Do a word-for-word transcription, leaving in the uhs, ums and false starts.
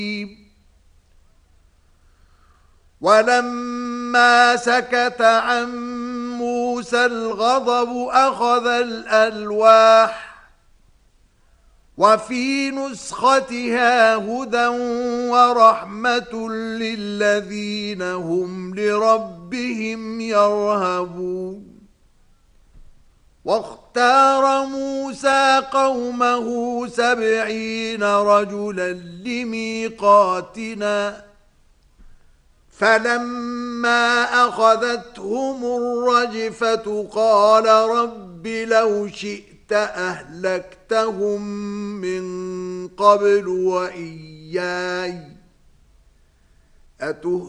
ولما سكت عن موسى الغضب أخذ الألواح وفي نسختها هدى ورحمة للذين هم لربهم يرهبون واختار موسى قومه سبعين رجلا لميقاتنا فلما أخذتهم الرجفة قال رب لو شئت أهلكتهم من قبل وإياي أتهلكنا